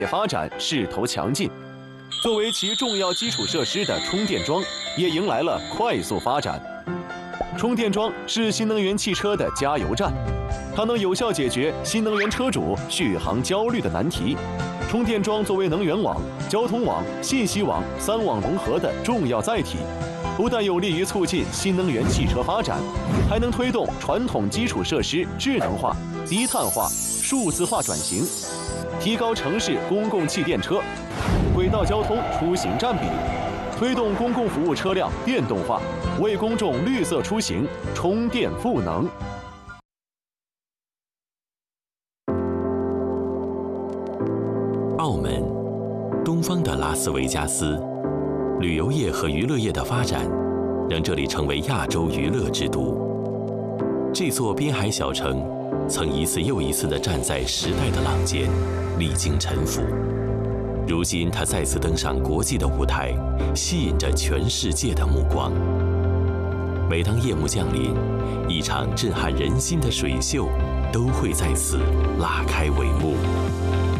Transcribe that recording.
发展势头强劲。作为其重要基础设施的充电桩，也迎来了快速发展。充电桩是新能源汽车的加油站，它能有效解决新能源车主续航焦虑的难题。充电桩作为能源网、交通网、信息网3网融合的重要载体，不但有利于促进新能源汽车发展，还能推动传统基础设施智能化、低碳化、数字化转型，提高城市公共汽电车、轨道交通出行占比，推动公共服务车辆电动化，为公众绿色出行充电赋能。 澳门，东方的拉斯维加斯，旅游业和娱乐业的发展，让这里成为亚洲娱乐之都。这座边海小城，曾一次又一次地站在时代的浪尖，历经沉浮。如今，它再次登上国际的舞台，吸引着全世界的目光。每当夜幕降临，一场震撼人心的水秀都会在此拉开帷幕。